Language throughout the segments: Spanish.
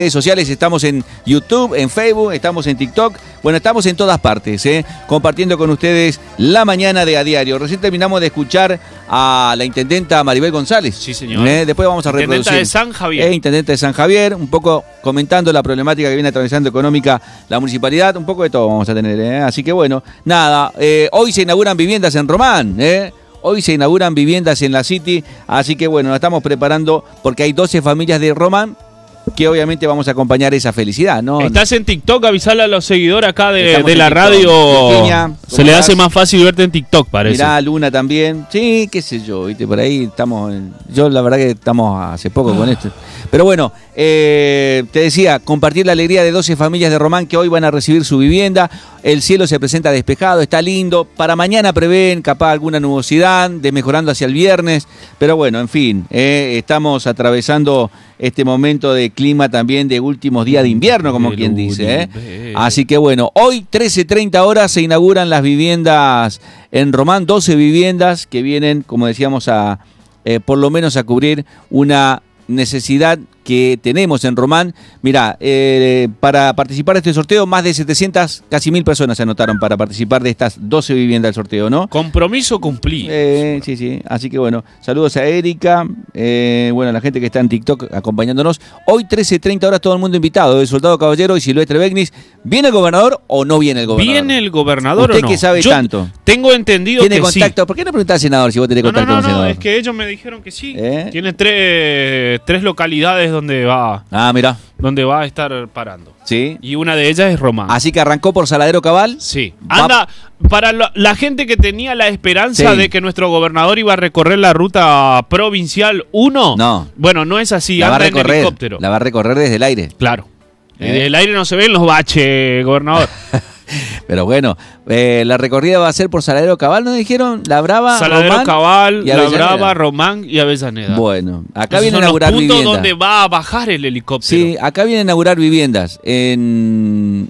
Redes sociales, estamos en YouTube, en Facebook, estamos en TikTok, bueno, estamos en todas partes, compartiendo con ustedes la mañana de A Diario. Recién terminamos de escuchar a la intendenta Maribel González. Sí, señor. Después vamos a reproducir. Intendenta de San Javier. Intendenta de San Javier, un poco comentando la problemática que viene atravesando económica la municipalidad, un poco de todo vamos a tener, así que bueno, nada, hoy se inauguran viviendas en Román, Hoy se inauguran viviendas en la City, así que bueno, nos estamos preparando porque hay 12 familias de Román que obviamente vamos a acompañar esa felicidad, ¿no? Estás en TikTok, avisale a los seguidores acá de la TikTok. radio. Virginia, se le hace más fácil verte en TikTok, parece. Mirá, Luna también. Sí, qué sé yo, viste, por ahí estamos. Yo la verdad que estamos hace poco con esto. Pero bueno, te decía, compartir la alegría de 12 familias de Román que hoy van a recibir su vivienda. El cielo se presenta despejado, está lindo. Para mañana prevén capaz alguna nubosidad, mejorando hacia el viernes. Pero bueno, en fin, estamos atravesando este momento de clima también de últimos días de invierno, como quien dice. Así que bueno, hoy 13:30 horas se inauguran las viviendas en Román, 12 viviendas que vienen, como decíamos, a por lo menos a cubrir una necesidad que tenemos en Román. Mirá, para participar de este sorteo, más de 700, casi 1000 personas se anotaron para participar de estas 12 viviendas del sorteo, ¿no? Compromiso cumplido. Sí. Así que bueno, saludos a Erika, bueno, a la gente que está en TikTok acompañándonos. Hoy 13:30 horas todo el mundo invitado, Soldado Caballero y Silvestre Begnis. ¿Viene el gobernador o no viene el gobernador? ¿Viene el gobernador ¿Usted o no? que sabe tanto? Tengo entendido ¿Tiene que contacto? sí. ¿Por qué no preguntás al senador si vos tenés contacto con el senador? No, es que ellos me dijeron que sí. Tiene tres localidades donde va. Mirá. Donde va a estar parando. Sí. Y una de ellas es Román. Así que arrancó por Saladero Cabal. Sí. Anda, para la gente que tenía la esperanza de que nuestro gobernador iba a recorrer la ruta provincial 1. No. Bueno, no es así. La va a anda en recorrer. helicóptero. La va a recorrer desde el aire. Claro. Desde el aire no se ven los baches, gobernador. Pero bueno, la recorrida va a ser por Saladero Cabal, ¿nos dijeron? La Brava, Saladero Román Cabal, y La Avellaneda. Brava, Román y Avellaneda. Bueno, acá Esos viene a son inaugurar los puntos viviendas. donde va a bajar el helicóptero. Sí, acá viene a inaugurar viviendas. En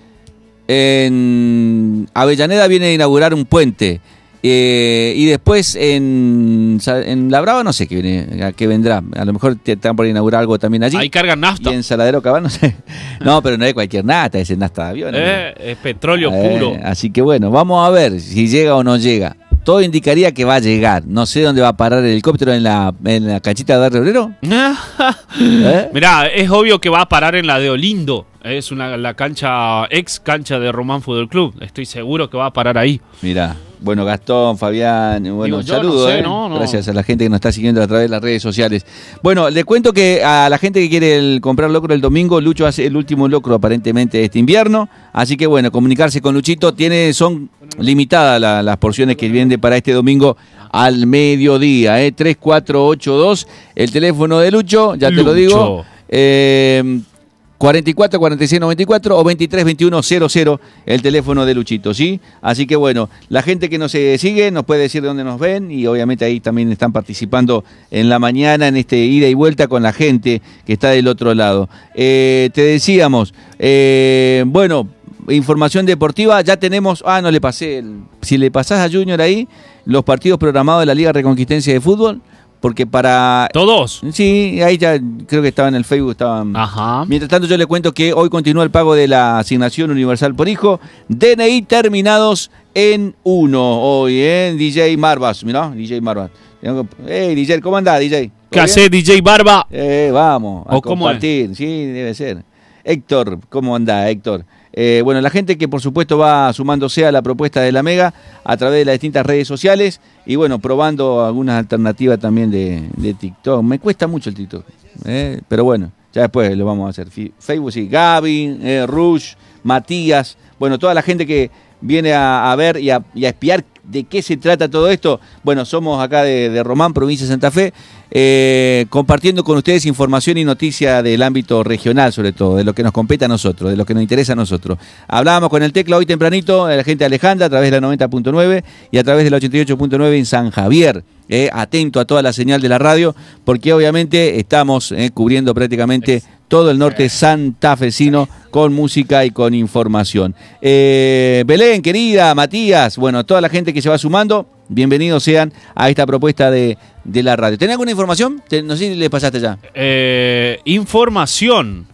Avellaneda viene a inaugurar un puente. Y después en La Brava no sé qué vendrá. A lo mejor te están por inaugurar algo también allí. Ahí cargan nafta. Y en Saladero Cabal no sé. No, pero no es cualquier nafta, es nafta de avión. Es petróleo puro. Así que bueno, vamos a ver si llega o no llega. Todo indicaría que va a llegar. No sé dónde va a parar el helicóptero, en la canchita de Obrero. Mirá, es obvio que va a parar en la de Olindo. Es la cancha, ex cancha de Román Fútbol Club. Estoy seguro que va a parar ahí. Mirá. Bueno, Gastón, Fabián, bueno, saludos. No sé, Gracias a la gente que nos está siguiendo a través de las redes sociales. Bueno, les cuento que a la gente que quiere comprar locro el domingo, Lucho hace el último locro aparentemente de este invierno. Así que bueno, comunicarse con Luchito. Son limitadas las porciones que vende para este domingo al mediodía. 3482, el teléfono de Lucho, ya te lo digo. 44 46 94 o 23 21 00, el teléfono de Luchito, ¿sí? Así que bueno, la gente que nos sigue nos puede decir de dónde nos ven y obviamente ahí también están participando en la mañana en este ida y vuelta con la gente que está del otro lado. Te decíamos, bueno, información deportiva, ya tenemos, no le pasé, si le pasás a Junior ahí, los partidos programados de la Liga Reconquistencia de Fútbol. Porque para... ¿Todos? Sí, ahí ya creo que estaba en el Facebook. Ajá. Mientras tanto yo le cuento que hoy continúa el pago de la asignación universal por hijo. DNI terminados en 1 hoy, DJ Marvas. Mirá, DJ Marvas. DJ, ¿cómo andás, DJ? ¿Qué hace, DJ Barba? Vamos a compartir. ¿Cómo es? Sí, debe ser. Héctor, ¿cómo andás, Héctor? Bueno, la gente que por supuesto va sumándose a la propuesta de la Mega a través de las distintas redes sociales y bueno, probando algunas alternativas también de TikTok. Me cuesta mucho el TikTok, pero bueno, ya después lo vamos a hacer. Facebook sí, Gaby, Rush, Matías, bueno, toda la gente que viene a ver y a espiar de qué se trata todo esto. Bueno, somos acá de Román, provincia de Santa Fe, compartiendo con ustedes información y noticia del ámbito regional, sobre todo, de lo que nos compete a nosotros, de lo que nos interesa a nosotros. Hablábamos con el Tecla hoy tempranito, la gente de Alejandra, a través de la 90.9 y a través de la 88.9 en San Javier. Atento a toda la señal de la radio, porque obviamente estamos cubriendo prácticamente todo el norte santafesino con música y con información. Belén, querida, Matías, bueno, toda la gente que se va sumando, bienvenidos sean a esta propuesta de la radio. ¿Tenés alguna información? No sé si le pasaste ya. Información.